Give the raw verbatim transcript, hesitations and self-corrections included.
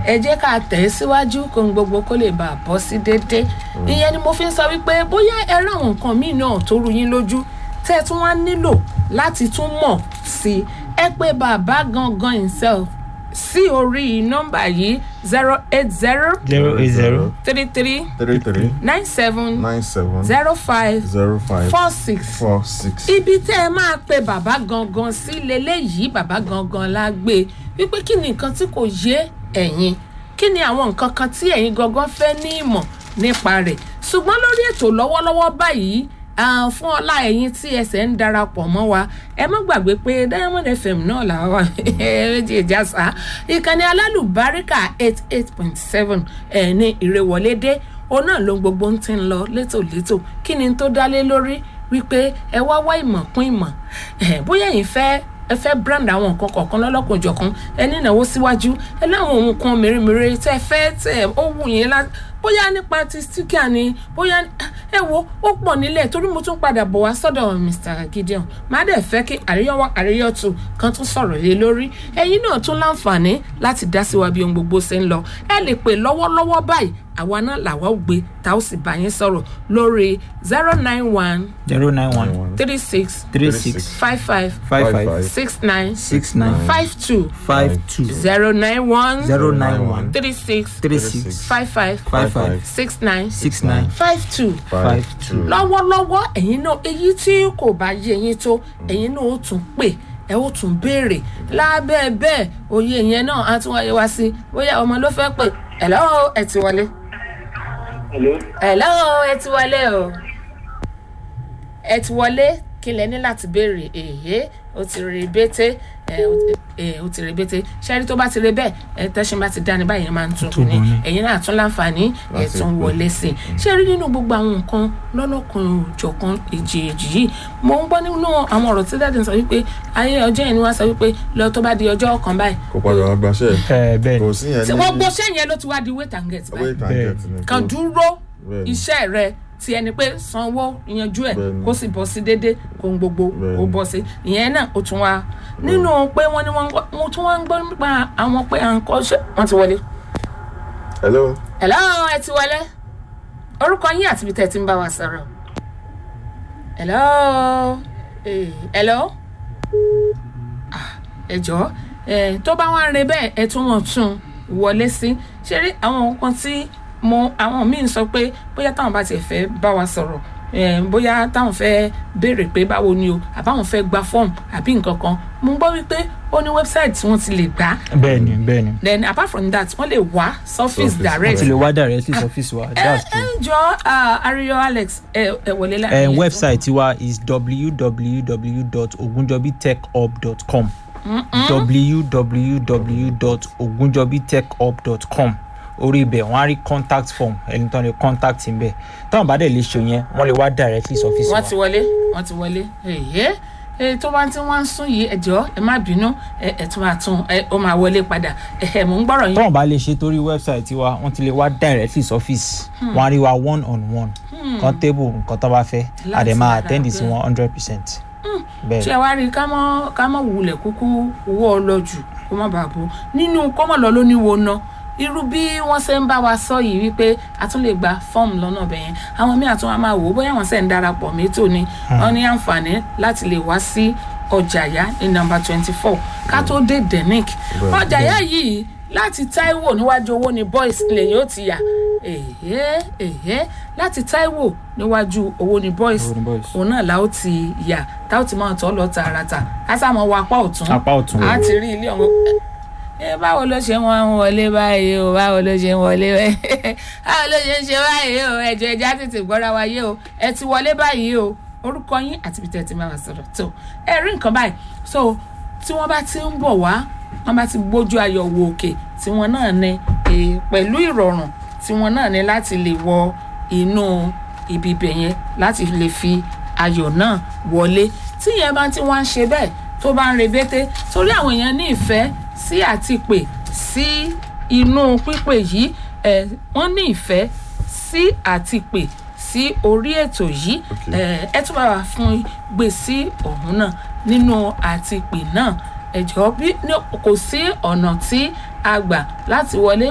ẹ jẹ́ ká tẹ̀ síwájú kó gbogbo kó lè bá a bọ́ sí déédéé ìyẹn ni mo fi ń sọ wípé bóyá ẹ ráwọn nǹkan míì náà tó rú yín lójú tẹ́ ẹ tún wá nílò láti tún mọ̀ sí ẹ pé bàbá gangan himself sí orí nọ́mbà yìí zero eight zero zero eight zero three three three three nine seven nine seven zero five zero five four six four six. ibi tẹ́ ẹ máa pe bàbá gangan sí leléyìí bàbá gangan la gbé wípé kí ni nǹkan tí kò yé ẹ̀yin kí ni àwọn nǹkan kan tí ẹ̀yin gangan fẹ́ ní ìmọ̀ nípa rẹ̀ ṣùgbọ́n lórí ètò lọ́wọ́lọ́wọ́ báyìí fún ọlá ẹ̀yin tí ẹsẹ̀ ń darapọ̀ mọ́ wa ẹ má gbàgbé pé Diamond F M náà là wà méjì ìjà sá ìkànnì alálùbáríkà eight eight point seven ẹ̀ ní ìrèwọlédé òun náà ló ń gbogbo ń ti ń lọ létòlétò kí ni tó dálé lórí wípé ẹ wá wá ìmọ̀ kún ìmọ̀ bóyá ẹ̀yin fẹ́ ẹ fẹ́ brand àwọn nǹkan kọ̀ọ̀kan lọ́lọ́kùn ìjọ̀kan ẹ ní ìnáwó síwájú ẹ láwọn ohun kan mèremère tẹ́ ẹ fẹ́ tẹ́ ó wù yín lá bóyá nípa ti sticker ni bóyá ẹ wo ó pọ̀ nílẹ̀ torí mo tún padà bọ̀ wá sọ́dọ̀ Mr Gideon má dẹ̀ fẹ́ kí àríyọ́wọ́ àríyọ́tù kan tún sọ̀rọ̀ lé lórí ẹ̀yin náà tún láǹfààní láti dá sí wa bí ohun gbogbo ṣe ń lọ ẹ lè pè lọ́wọ́lọ́wọ́ báyìí àwa náà làwa ò gbé tá ó sì bá yín sọ̀rọ̀ lórí zero nine one zero nine one three six three six five five five five six nine six nine five two five two zero nine one zero nine one three six three six five five five five six nine six nine five two five two. lọ́wọ́lọ́wọ́ ẹ̀yin náà èyí tí kò bá yé yín tó ẹ̀yin náà ó tún pè ẹ ó tún béèrè lábẹ́ bẹ́ẹ̀ òye yẹn náà á tún wáyé wá sí bóyá ọmọ ló fẹ́ pè hello ẹ ti wọlé. hello. hello ẹ ti wọlé o ẹ ti wọlé kí lẹ ní láti béèrè èyí ó ti rí bété ẹ ó ti rí bété ṣẹ́rí tó bá ti rí bẹ́ẹ̀ ẹ tẹ́sí bá ti dání báyìí máa ń tún ní ẹ̀yin náà tún láǹfààní ẹ̀ tún wọlé sí i ṣẹ́rí nínú gbogbo àwọn nǹkan lọ́lọ́kan òjọ̀kan èjèèjì yìí mo ń gbọ́ nínú àwọn ọ̀rọ̀ tí dáàdì sọ wípé ayé ọjọ́ yẹn ni wọ́n sọ wípé lọ tó bá di ọjọ́ kan báyìí. kò padà wá gbaṣẹ́ ẹ bẹ́ẹ̀ kò sí yẹn ní. gbogbo ṣẹ́ yẹn ló ti wá di wait and get báyìí wait and get ni. kan dúró iṣẹ́ rẹ ti ẹni pé sanwó yanjú ẹ kó sì bọ́ sí déédéé kó ń gbogbo kó bọ́ sí ìyẹn náà ó tún wá nínú pé wọ́n ní wọ́n tún wá ń gbọ́ nípa àwọn pé à ń kọ́ ṣe wọ́n ti wọlé. hello. hello ẹ ti wọlé orúkọ yín àti ibi tẹ́ ẹ ti ń bá wa sọ̀rọ̀. hello hello ẹ jọ̀ọ́ tó bá wá ń re bẹ́ẹ̀ ẹ tún wọ́n tún wọlé sí ṣé rí àwọn nǹkan tí mo àwọn míì sọ pé bóyá táwọn bá tiẹ̀ fẹ́ bá wa sọ̀rọ̀ bóyá táwọn fẹ́ béèrè pé báwo ni o àbáwọn fẹ́ gba fọ́ọ̀mù àbí nǹkan kan mo gbọ́ wípé ó ní wẹ́bsáìtì tí wọ́n ti lè gbà. bẹ́ẹ̀ni bẹ́ẹ̀ni. then apart from that wọ́n lè wá surface direct. wọ́n ti lè wá directly surface wa. ẹ ẹ jọ Ariyo Alex ẹ ẹ wọlé láàrin. ẹ website wa is w w w dot ogunjobi tech hub dot com w w w dot ogunjobi tech hub dot com orí ibẹ̀ wọ́n á rí contact form ẹni tó ń lè contact ń bẹ̀ táwọn bá dẹ̀ lè ṣe yẹn wọ́n lè wá directly surface wa. wọ́n ti wọlé wọ́n ti wọlé ẹ̀yẹ́ ẹ tó bá ti wọ́n ń sún yìí ẹ̀jọ́ ẹ má bínú ẹ tún máa tún ẹ ó máa wọlé padà ẹ mò ń gbọ́rọ̀ yín. táwọn bá lè ṣe torí website wa wọ́n ti lè wá directly surface wọ́n á rí wa one on one kan table nǹkan tó bá fẹ́ àdè máa attend sí one hundred percent. ṣé wàá rí ká mọ́ ká mọ́ wulẹ̀ kúkú owó ọlọ́jù kó má bàa bọ́ nínú kọ́mọ̀ lọ ló ní wo ná irú bí wọ́n ṣe ń bá wa sọ yìí wípé a tún lè gba fọ́ọ̀mù lọ́nà bẹ̀yẹn àwọn míì àtún wa máa wò ó bóyá wọ́n ṣe ń darapọ̀ mẹ́tò ni wọ́n ní àǹfààní láti lè wá sí ọjàyá ní nọ́mbà twenty four ká tó dé denic ọjàyá yìí láti Táíwò níwájú owó ni boys lẹ́yìn ó ti yà èhé èhé láti Táíwò níwájú owó ni boys òun náà la ó ti yà tá ó ti máa tọ́ lọ tààràtà ká sá mọ́ wọ apá ọ̀tún apá ọ̀tún á ti rí ilé ọ̀hún ẹ báwo ló ṣe wọn wọlé báyìí o báwo ló ṣe wọlé báwo ló ṣe ń ṣe báyìí o ẹjọ ẹjẹ á tètè gbọ́ra wáyé o ẹ ti wọlé báyìí o orúkọ yín àti ibi tẹ́ ti máa sọ̀rọ̀ tó ẹ rí nǹkan báyìí so tí wọ́n bá ti ń bọ̀ wá wọ́n bá ti gbójú ayọ̀ wo òkè tí wọ́n náà ní pẹ̀lú ìrọ̀rùn tí wọ́n náà ní láti lè wọ inú ibi ibẹ̀ yẹn láti lè fi ayọ̀ náà wọlé tí yẹn bá ti wá ń ṣe bẹ́ẹ̀ tó bá ń rebété torí àwọn èèyàn ní ìfẹ́ sí àti pè sí inú pípè yìí ẹ wọ́n ní ìfẹ́ sí àti pè sí orí ètò yìí ẹ tún bá wà fún gbé sí ọ̀hún náà nínú àti pè náà ẹ jọ̀ọ́ bí kò sí ọ̀nà tí a gbà láti wọlé